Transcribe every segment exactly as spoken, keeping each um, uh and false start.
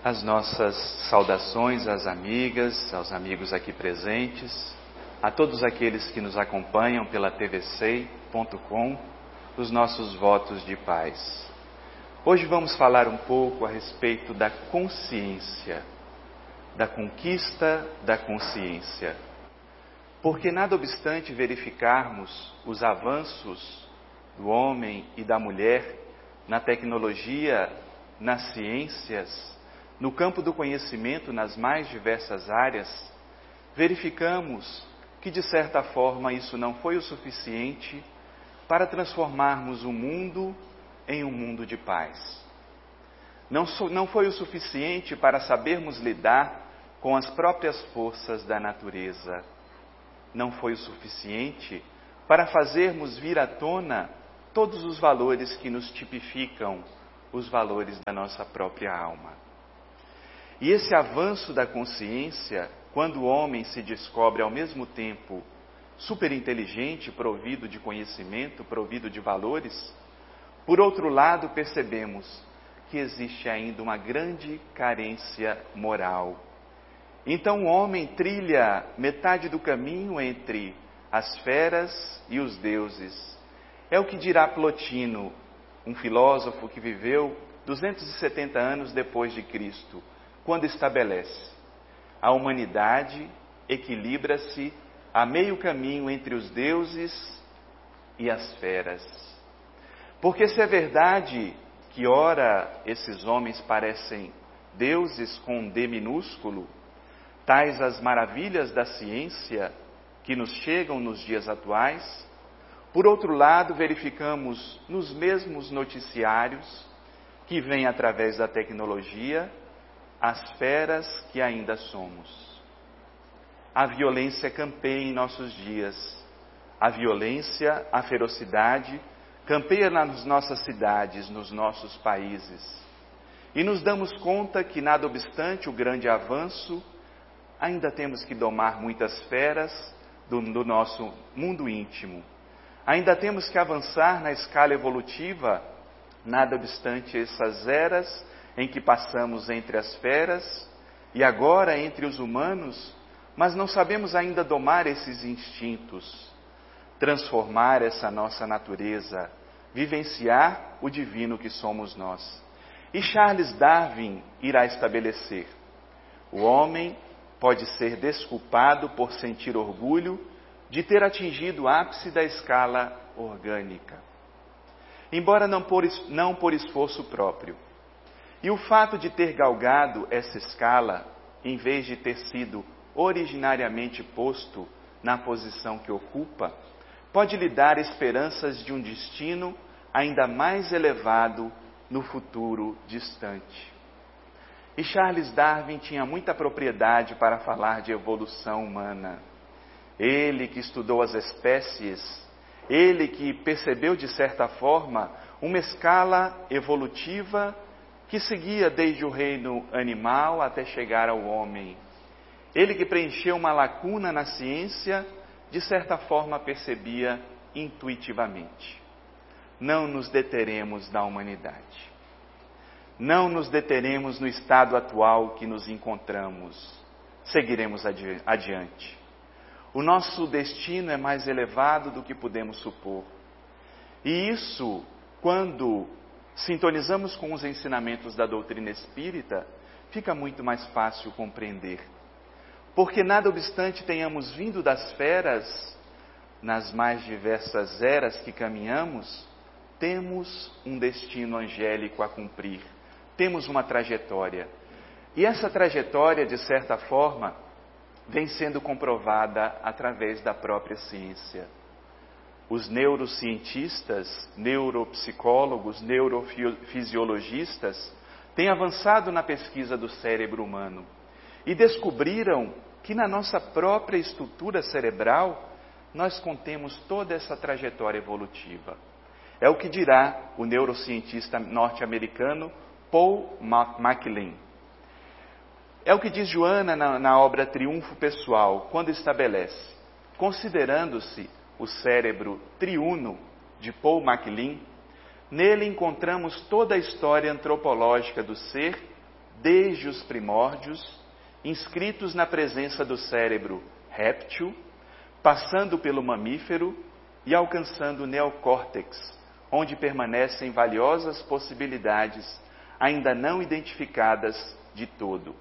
As nossas saudações às amigas, aos amigos aqui presentes, a todos aqueles que nos acompanham pela T V C E I ponto com, os nossos votos de paz. Hoje vamos falar um pouco a respeito da consciência, da conquista da consciência. Porque nada obstante verificarmos os avanços do homem e da mulher na tecnologia, nas ciências, no campo do conhecimento, nas mais diversas áreas, verificamos que, de certa forma, isso não foi o suficiente para transformarmos o mundo em um mundo de paz. Não, não foi o suficiente para sabermos lidar com as próprias forças da natureza. Não foi o suficiente para fazermos vir à tona todos os valores que nos tipificam, os valores da nossa própria alma. E esse avanço da consciência, quando o homem se descobre ao mesmo tempo superinteligente, provido de conhecimento, provido de valores, por outro lado percebemos que existe ainda uma grande carência moral. Então o homem trilha metade do caminho entre as feras e os deuses. É o que dirá Plotino, um filósofo que viveu duzentos e setenta anos depois de Cristo, quando estabelece: a humanidade equilibra-se a meio caminho entre os deuses e as feras. Porque se é verdade que ora esses homens parecem deuses com um D minúsculo, tais as maravilhas da ciência que nos chegam nos dias atuais, por outro lado verificamos nos mesmos noticiários que vêm através da tecnologia as feras que ainda somos. A violência campeia em nossos dias. A violência, a ferocidade, campeia nas nossas cidades, nos nossos países. E nos damos conta que, nada obstante o grande avanço, ainda temos que domar muitas feras do, do nosso mundo íntimo. Ainda temos que avançar na escala evolutiva, nada obstante essas eras em que passamos entre as feras e agora entre os humanos, mas não sabemos ainda domar esses instintos, transformar essa nossa natureza, vivenciar o divino que somos nós. E Charles Darwin irá estabelecer: o homem pode ser desculpado por sentir orgulho de ter atingido o ápice da escala orgânica, embora não por, não por esforço próprio. E o fato de ter galgado essa escala, em vez de ter sido originariamente posto na posição que ocupa, pode lhe dar esperanças de um destino ainda mais elevado no futuro distante. E Charles Darwin tinha muita propriedade para falar de evolução humana. Ele que estudou as espécies, ele que percebeu de certa forma uma escala evolutiva que seguia desde o reino animal até chegar ao homem. Ele que preencheu uma lacuna na ciência, de certa forma percebia intuitivamente: não nos deteremos na humanidade. Não nos deteremos no estado atual que nos encontramos. Seguiremos adi- adiante. O nosso destino é mais elevado do que podemos supor. E isso, quando sintonizamos com os ensinamentos da doutrina espírita, fica muito mais fácil compreender. Porque nada obstante tenhamos vindo das feras, nas mais diversas eras que caminhamos, temos um destino angélico a cumprir, temos uma trajetória. E essa trajetória, de certa forma, vem sendo comprovada através da própria ciência. Os neurocientistas, neuropsicólogos, neurofisiologistas têm avançado na pesquisa do cérebro humano e descobriram que na nossa própria estrutura cerebral nós contemos toda essa trajetória evolutiva. É o que dirá o neurocientista norte-americano Paul MacLean. É o que diz Joana na, na obra Triunfo Pessoal, quando estabelece: considerando-se o cérebro triuno de Paul MacLean, nele encontramos toda a história antropológica do ser desde os primórdios, inscritos na presença do cérebro réptil, passando pelo mamífero e alcançando o neocórtex, onde permanecem valiosas possibilidades ainda não identificadas de todo.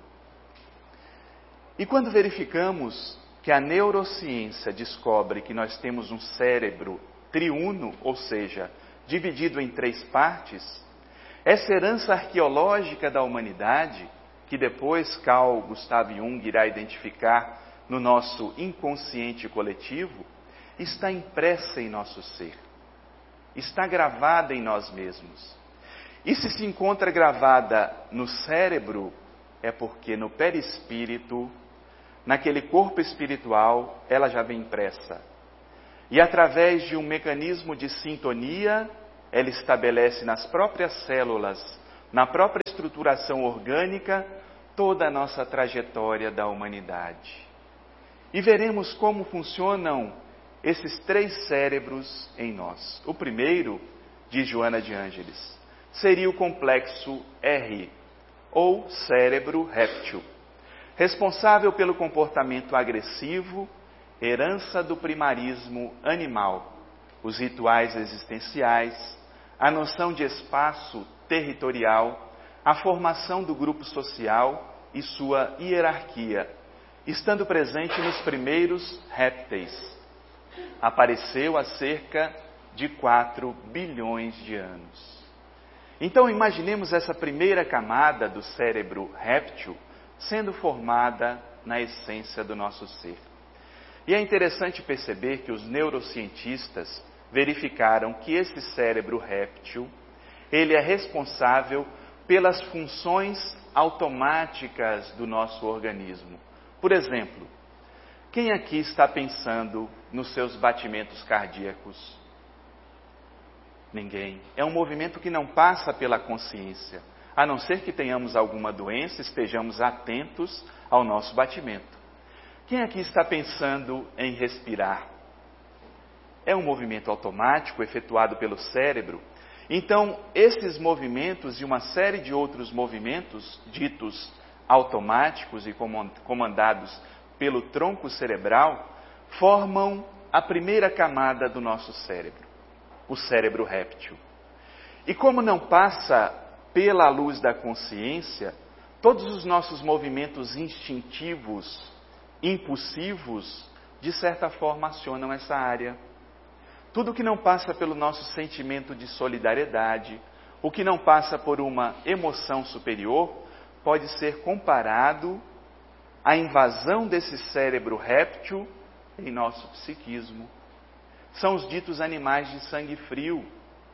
E quando verificamos que a neurociência descobre que nós temos um cérebro triuno, ou seja, dividido em três partes, essa herança arqueológica da humanidade, que depois Carl Gustav Jung irá identificar no nosso inconsciente coletivo, está impressa em nosso ser, está gravada em nós mesmos. E se se encontra gravada no cérebro, é porque no perispírito, naquele corpo espiritual, ela já vem impressa. E através de um mecanismo de sintonia, ela estabelece nas próprias células, na própria estruturação orgânica, toda a nossa trajetória da humanidade. E veremos como funcionam esses três cérebros em nós. O primeiro, diz Joana de Ângeles, seria o complexo R, ou cérebro réptil, responsável pelo comportamento agressivo, herança do primarismo animal, os rituais existenciais, a noção de espaço territorial, a formação do grupo social e sua hierarquia, estando presente nos primeiros répteis. Apareceu há cerca de quatro bilhões de anos. Então imaginemos essa primeira camada do cérebro réptil sendo formada na essência do nosso ser. E é interessante perceber que os neurocientistas verificaram que esse cérebro réptil, ele é responsável pelas funções automáticas do nosso organismo. Por exemplo, quem aqui está pensando nos seus batimentos cardíacos? Ninguém. É um movimento que não passa pela consciência. A não ser que tenhamos alguma doença, estejamos atentos ao nosso batimento. Quem aqui está pensando em respirar? É um movimento automático efetuado pelo cérebro. Então, esses movimentos e uma série de outros movimentos ditos automáticos e comandados pelo tronco cerebral formam a primeira camada do nosso cérebro, o cérebro réptil. E como não passa pela luz da consciência, todos os nossos movimentos instintivos, impulsivos, de certa forma acionam essa área. Tudo que não passa pelo nosso sentimento de solidariedade, o que não passa por uma emoção superior, pode ser comparado à invasão desse cérebro réptil em nosso psiquismo. São os ditos animais de sangue frio.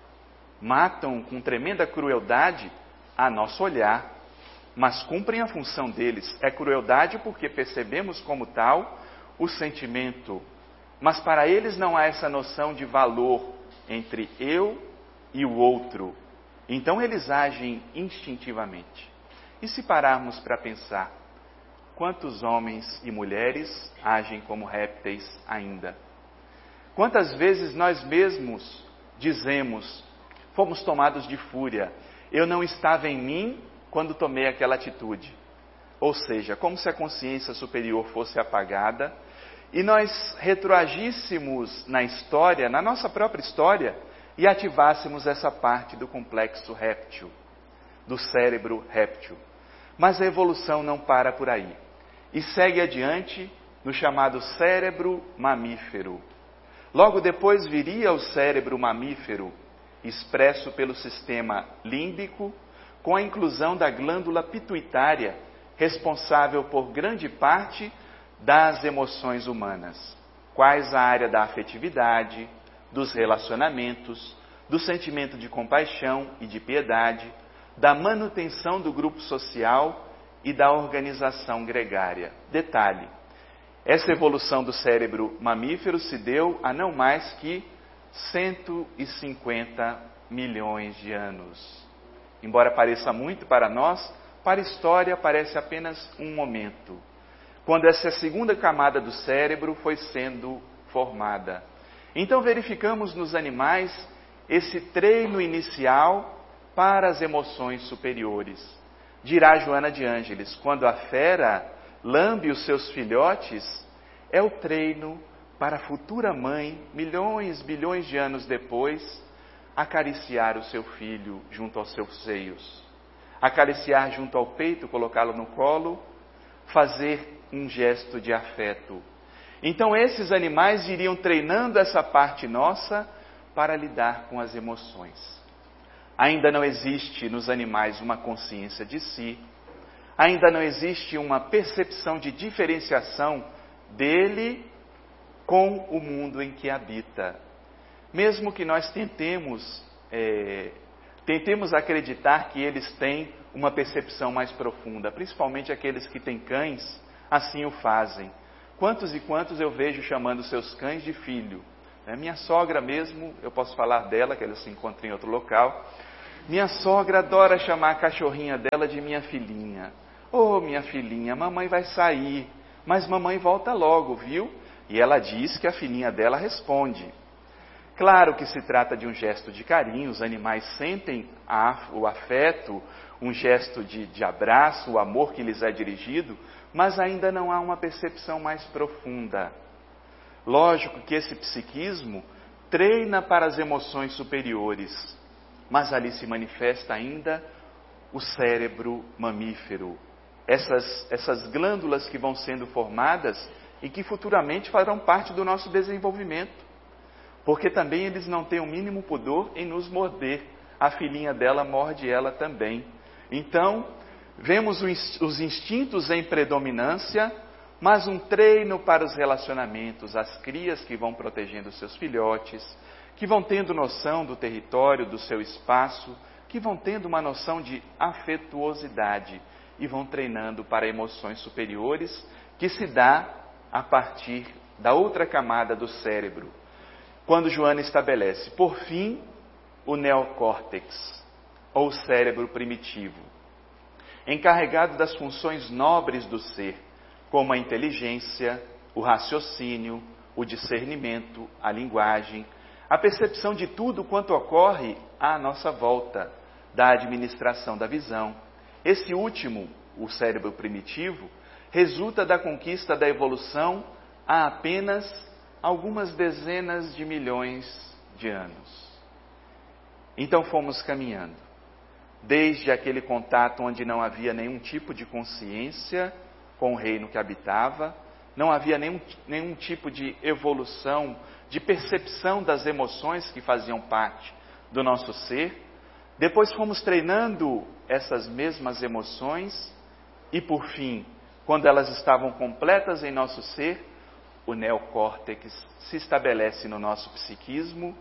Matam com tremenda crueldade a nosso olhar, mas cumprem a função deles. É crueldade porque percebemos como tal o sentimento, mas para eles não há essa noção de valor entre eu e o outro. Então eles agem instintivamente. E se pararmos para pensar, quantos homens e mulheres agem como répteis ainda? Quantas vezes nós mesmos dizemos, fomos tomados de fúria, eu não estava em mim quando tomei aquela atitude. Ou seja, como se a consciência superior fosse apagada e nós retroagíssemos na história, na nossa própria história, e ativássemos essa parte do complexo réptil, do cérebro réptil. Mas a evolução não para por aí e segue adiante no chamado cérebro mamífero. Logo depois viria o cérebro mamífero, expresso pelo sistema límbico, com a inclusão da glândula pituitária, responsável por grande parte das emoções humanas, quais a área da afetividade, dos relacionamentos, do sentimento de compaixão e de piedade, da manutenção do grupo social e da organização gregária. Detalhe, essa evolução do cérebro mamífero se deu há não mais que cento e cinquenta milhões de anos. Embora pareça muito para nós, para a história parece apenas um momento, quando essa segunda camada do cérebro foi sendo formada. Então verificamos nos animais esse treino inicial para as emoções superiores. Dirá Joana de Ângeles: quando a fera lambe os seus filhotes, é o treino para a futura mãe, milhões, bilhões de anos depois, acariciar o seu filho junto aos seus seios, acariciar junto ao peito, colocá-lo no colo, fazer um gesto de afeto. Então esses animais iriam treinando essa parte nossa para lidar com as emoções. Ainda não existe nos animais uma consciência de si, ainda não existe uma percepção de diferenciação dele com o mundo em que habita. Mesmo que nós tentemos, é, tentemos acreditar que eles têm uma percepção mais profunda, principalmente aqueles que têm cães, assim o fazem. Quantos e quantos eu vejo chamando seus cães de filho? É, minha sogra mesmo, eu posso falar dela, que ela se encontra em outro local. Minha sogra adora chamar a cachorrinha dela de minha filhinha. Oh, minha filhinha, mamãe vai sair, mas mamãe volta logo, viu? E ela diz que a filhinha dela responde. Claro que se trata de um gesto de carinho, os animais sentem a, o afeto, um gesto de, de abraço, o amor que lhes é dirigido, mas ainda não há uma percepção mais profunda. Lógico que esse psiquismo treina para as emoções superiores, mas ali se manifesta ainda o cérebro mamífero, essas, essas glândulas que vão sendo formadas e que futuramente farão parte do nosso desenvolvimento. Porque também eles não têm o mínimo pudor em nos morder. A filhinha dela morde ela também. Então, vemos os instintos em predominância, mas um treino para os relacionamentos, as crias que vão protegendo seus filhotes, que vão tendo noção do território, do seu espaço, que vão tendo uma noção de afetuosidade e vão treinando para emoções superiores, que se dá a partir da outra camada do cérebro. Quando Joana estabelece, por fim, o neocórtex, ou cérebro primitivo, encarregado das funções nobres do ser, como a inteligência, o raciocínio, o discernimento, a linguagem, a percepção de tudo quanto ocorre à nossa volta, da administração da visão. Esse último, o cérebro primitivo, resulta da conquista da evolução há apenas algumas dezenas de milhões de anos. Então fomos caminhando, desde aquele contato onde não havia nenhum tipo de consciência com o reino que habitava, não havia nenhum, nenhum tipo de evolução, de percepção das emoções que faziam parte do nosso ser. Depois fomos treinando essas mesmas emoções e, por fim, quando elas estavam completas em nosso ser, o neocórtex se estabelece no nosso psiquismo,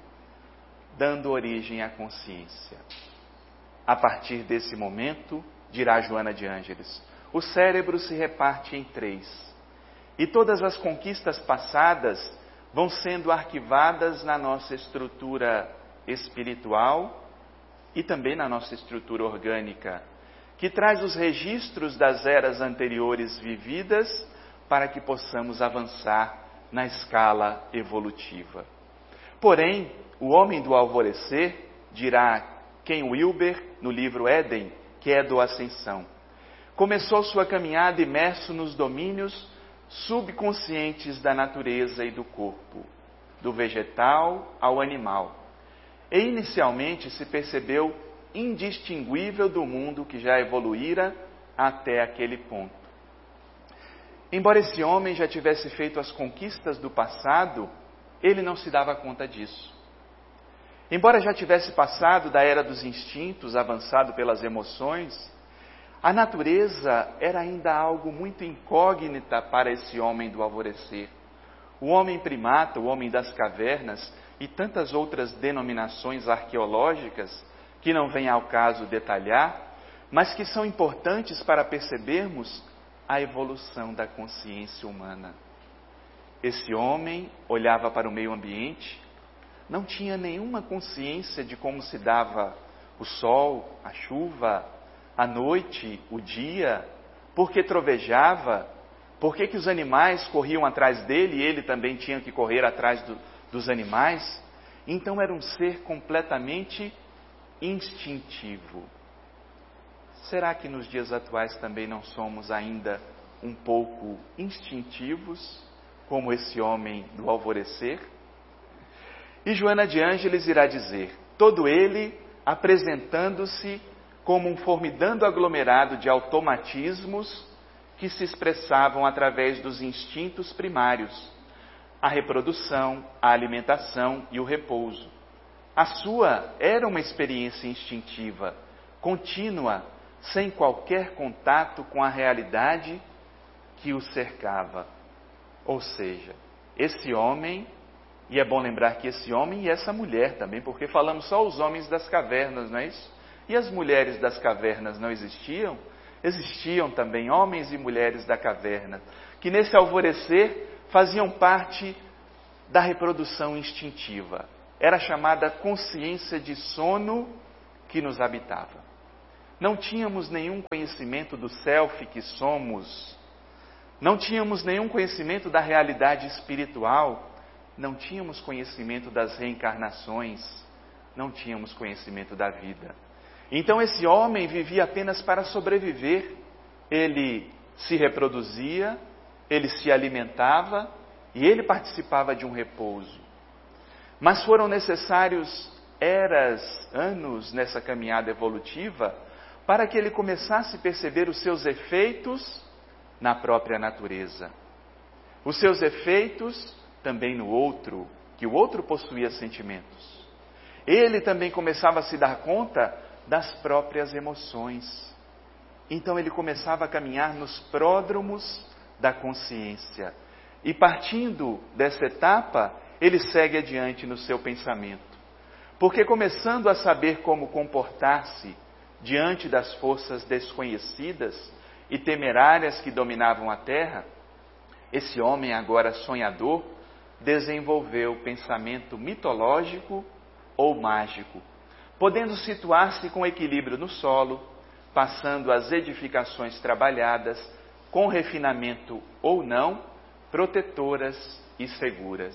dando origem à consciência. A partir desse momento, dirá Joana de Ângeles, o cérebro se reparte em três. E todas as conquistas passadas vão sendo arquivadas na nossa estrutura espiritual e também na nossa estrutura orgânica, que traz os registros das eras anteriores vividas para que possamos avançar na escala evolutiva. Porém, o homem do alvorecer, dirá Ken Wilber no livro Éden, que é do Ascensão, começou sua caminhada imerso nos domínios subconscientes da natureza e do corpo, do vegetal ao animal. E inicialmente se percebeu indistinguível do mundo que já evoluíra até aquele ponto. Embora esse homem já tivesse feito as conquistas do passado, ele não se dava conta disso. Embora já tivesse passado da era dos instintos, avançado pelas emoções, a natureza era ainda algo muito incógnita para esse homem do alvorecer. O homem primata, o homem das cavernas e tantas outras denominações arqueológicas que não vem ao caso detalhar, mas que são importantes para percebermos a evolução da consciência humana. Esse homem olhava para o meio ambiente, não tinha nenhuma consciência de como se dava o sol, a chuva, a noite, o dia, por que trovejava, por que que os animais corriam atrás dele e ele também tinha que correr atrás do, dos animais. Então era um ser completamente instintivo. Será que nos dias atuais também não somos ainda um pouco instintivos, como esse homem do alvorecer? E Joana de Ângeles irá dizer: todo ele apresentando-se como um formidando aglomerado de automatismos que se expressavam através dos instintos primários, a reprodução, a alimentação e o repouso. A sua era uma experiência instintiva, contínua, sem qualquer contato com a realidade que o cercava. Ou seja, esse homem, e é bom lembrar que esse homem e essa mulher também, porque falamos só os homens das cavernas, não é isso? E as mulheres das cavernas não existiam? Existiam também homens e mulheres da caverna, que nesse alvorecer faziam parte da reprodução instintiva. Era chamada consciência de sono que nos habitava. Não tínhamos nenhum conhecimento do self que somos, não tínhamos nenhum conhecimento da realidade espiritual, não tínhamos conhecimento das reencarnações, não tínhamos conhecimento da vida. Então esse homem vivia apenas para sobreviver. Ele se reproduzia, ele se alimentava e ele participava de um repouso. Mas foram necessários eras, anos nessa caminhada evolutiva para que ele começasse a perceber os seus efeitos na própria natureza. Os seus efeitos também no outro, que o outro possuía sentimentos. Ele também começava a se dar conta das próprias emoções. Então ele começava a caminhar nos pródromos da consciência. E partindo dessa etapa, ele segue adiante no seu pensamento. Porque começando a saber como comportar-se diante das forças desconhecidas e temerárias que dominavam a terra, esse homem agora sonhador desenvolveu pensamento mitológico ou mágico, podendo situar-se com equilíbrio no solo, passando as edificações trabalhadas, com refinamento ou não, protetoras e seguras.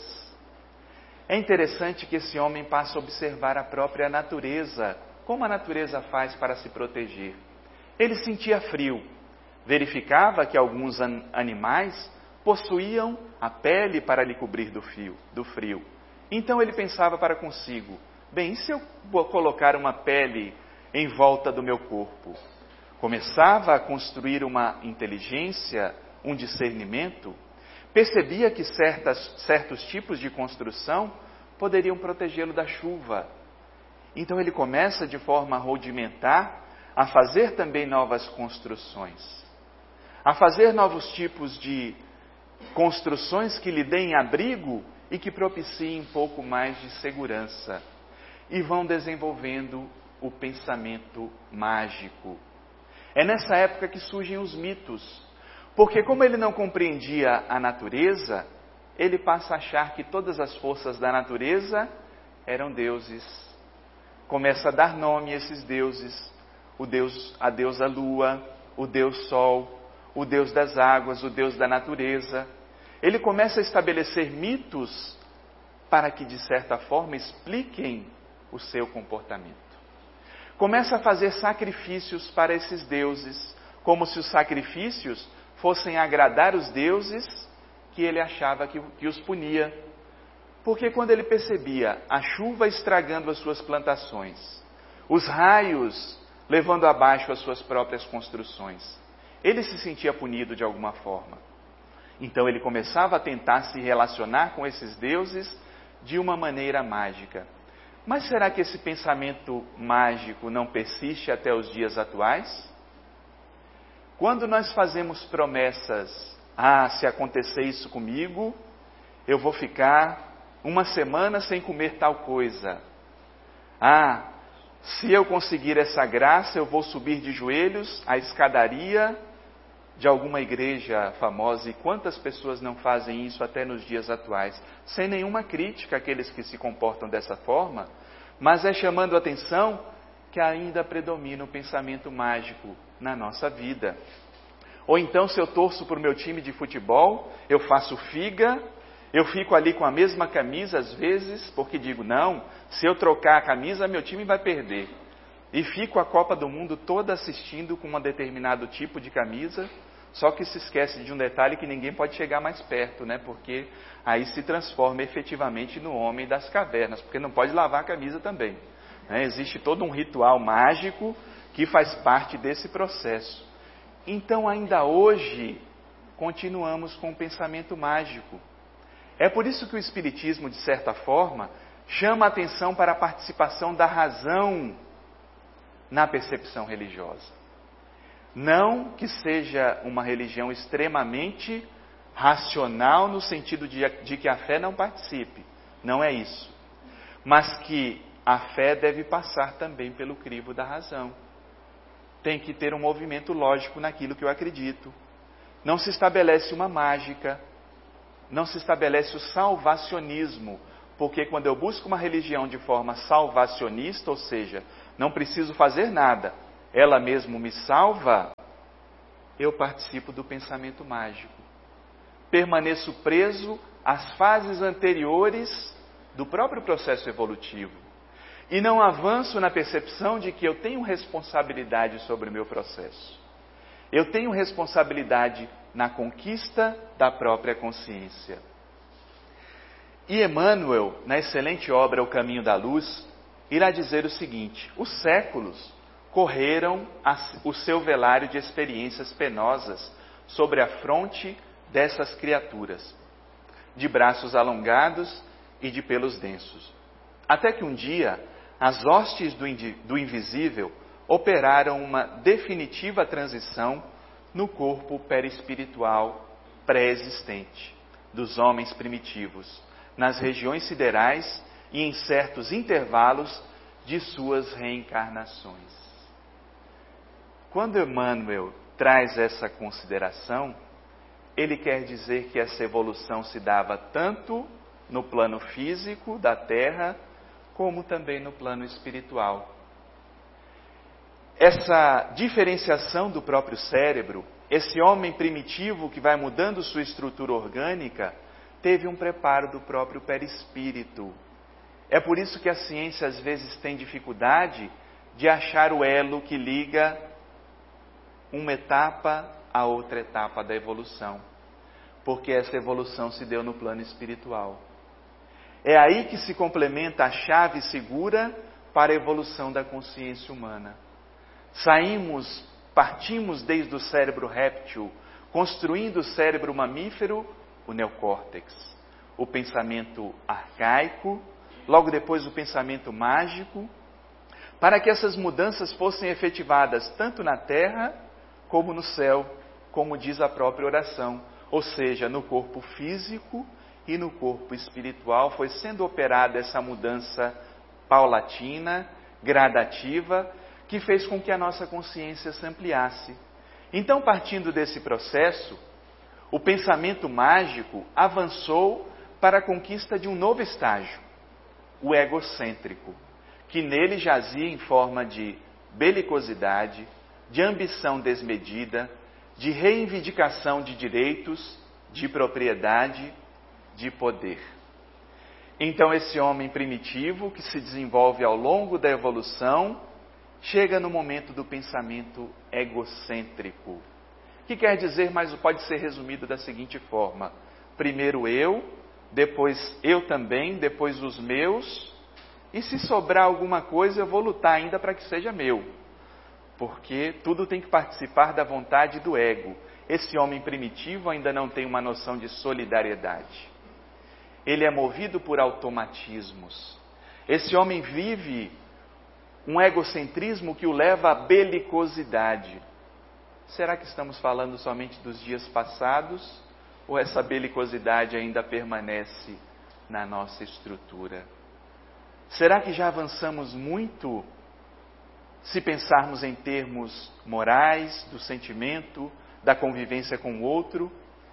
É interessante que esse homem passa a observar a própria natureza, como a natureza faz para se proteger. Ele sentia frio, verificava que alguns an- animais possuíam a pele para lhe cobrir do frio, do frio. Então ele pensava para consigo: bem, e se eu colocar uma pele em volta do meu corpo? Começava a construir uma inteligência, um discernimento, percebia que certas, certos tipos de construção poderiam protegê-lo da chuva. Então ele começa de forma rudimentar a fazer também novas construções, a fazer novos tipos de construções que lhe deem abrigo e que propiciem um pouco mais de segurança. E vão desenvolvendo o pensamento mágico. É nessa época que surgem os mitos, porque como ele não compreendia a natureza, ele passa a achar que todas as forças da natureza eram deuses. Começa a dar nome a esses deuses, o deus, a deusa lua, o deus sol, o deus das águas, o deus da natureza. Ele começa a estabelecer mitos para que, de certa forma, expliquem o seu comportamento. Começa a fazer sacrifícios para esses deuses, como se os sacrifícios fossem agradar os deuses que ele achava que, que os punia. Porque quando ele percebia a chuva estragando as suas plantações, os raios levando abaixo as suas próprias construções, ele se sentia punido de alguma forma. Então ele começava a tentar se relacionar com esses deuses de uma maneira mágica. Mas será que esse pensamento mágico não persiste até os dias atuais? Quando nós fazemos promessas: ah, se acontecer isso comigo, eu vou ficar uma semana sem comer tal coisa. Ah, se eu conseguir essa graça, eu vou subir de joelhos a escadaria de alguma igreja famosa. E quantas pessoas não fazem isso até nos dias atuais? Sem nenhuma crítica àqueles que se comportam dessa forma, mas é chamando a atenção que ainda predomina o pensamento mágico na nossa vida. Ou então, se eu torço para o meu time de futebol, eu faço figa, eu fico ali com a mesma camisa às vezes, porque digo: não, se eu trocar a camisa, meu time vai perder. e fico a Copa do Mundo toda assistindo com um determinado tipo de camisa, só que se esquece de um detalhe que ninguém pode chegar mais perto, né? Porque aí se transforma efetivamente no homem das cavernas, porque não pode lavar a camisa também. Né? Existe todo um ritual mágico que faz parte desse processo. Então, ainda hoje, continuamos com o pensamento mágico. É por isso que o Espiritismo, de certa forma, chama a atenção para a participação da razão na percepção religiosa. Não que seja uma religião extremamente racional no sentido de, de que a fé não participe. Não é isso. Mas que a fé deve passar também pelo crivo da razão. Tem que ter um movimento lógico naquilo que eu acredito. Não se estabelece uma mágica. Não se estabelece o salvacionismo. Porque quando eu busco uma religião de forma salvacionista, ou seja, não preciso fazer nada, ela mesmo me salva, eu participo do pensamento mágico. Permaneço preso às fases anteriores do próprio processo evolutivo. E não avanço na percepção de que eu tenho responsabilidade sobre o meu processo. Eu tenho responsabilidade na conquista da própria consciência. E Emmanuel, na excelente obra O Caminho da Luz, irá dizer o seguinte: os séculos correram o seu velário de experiências penosas sobre a fronte dessas criaturas, de braços alongados e de pelos densos. Até que um dia, as hostes do, do invisível operaram uma definitiva transição no corpo perispiritual pré-existente dos homens primitivos, nas regiões siderais e em certos intervalos de suas reencarnações. Quando Emmanuel traz essa consideração, ele quer dizer que essa evolução se dava tanto no plano físico da Terra, como também no plano espiritual. Essa diferenciação do próprio cérebro, esse homem primitivo que vai mudando sua estrutura orgânica, teve um preparo do próprio perispírito. É por isso que a ciência às vezes tem dificuldade de achar o elo que liga uma etapa a outra etapa da evolução, porque essa evolução se deu no plano espiritual. É aí que se complementa a chave segura para a evolução da consciência humana. Saímos, partimos desde o cérebro réptil, construindo o cérebro mamífero, o neocórtex, o pensamento arcaico, logo depois o pensamento mágico, para que essas mudanças fossem efetivadas tanto na terra como no céu, como diz a própria oração, ou seja, no corpo físico e no corpo espiritual foi sendo operada essa mudança paulatina, gradativa, que fez com que a nossa consciência se ampliasse. Então, partindo desse processo, o pensamento mágico avançou para a conquista de um novo estágio, o egocêntrico, que nele jazia em forma de belicosidade, de ambição desmedida, de reivindicação de direitos, de propriedade, de poder. Então esse homem primitivo, que se desenvolve ao longo da evolução, chega no momento do pensamento egocêntrico, que quer dizer, mas pode ser resumido da seguinte forma: primeiro eu, depois eu também, depois os meus, e se sobrar alguma coisa eu vou lutar ainda para que seja meu, porque tudo tem que participar da vontade do ego. Esse homem primitivo ainda não tem uma noção de solidariedade. Ele é movido por automatismos. Esse homem vive um egocentrismo que o leva à belicosidade. Será que estamos falando somente dos dias passados? Ou essa belicosidade ainda permanece na nossa estrutura? Será que já avançamos muito se pensarmos em termos morais, do sentimento, da convivência com o outro?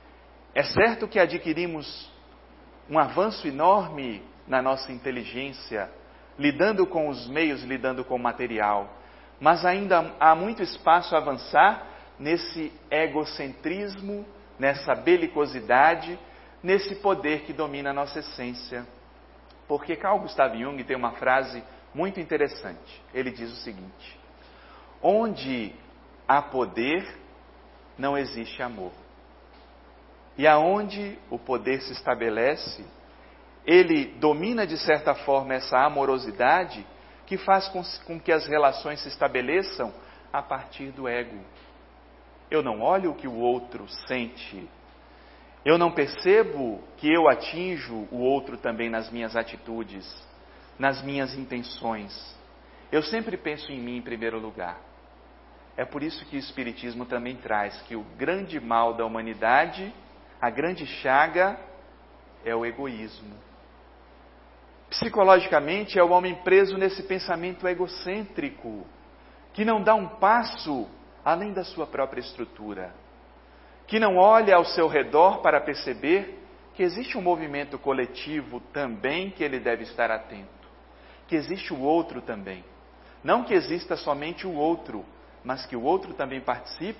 É certo que adquirimos um avanço enorme na nossa inteligência, lidando com os meios, lidando com o material, mas ainda há muito espaço a avançar nesse egocentrismo, nessa belicosidade, nesse poder que domina a nossa essência. Porque Carl Gustav Jung tem uma frase muito interessante. Ele diz o seguinte: onde há poder, não existe amor. E aonde o poder se estabelece, ele domina de certa forma essa amorosidade que faz com, com que as relações se estabeleçam a partir do ego. Eu não olho o que o outro sente. Eu não percebo que eu atinjo o outro também nas minhas atitudes, nas minhas intenções. Eu sempre penso em mim em primeiro lugar. É por isso que o Espiritismo também traz que o grande mal da humanidade, a grande chaga, é o egoísmo. Psicologicamente é o homem preso nesse pensamento egocêntrico, que não dá um passo além da sua própria estrutura, que não olha ao seu redor para perceber que existe um movimento coletivo também que ele deve estar atento, que existe o outro também. Não que exista somente o outro, mas que o outro também participe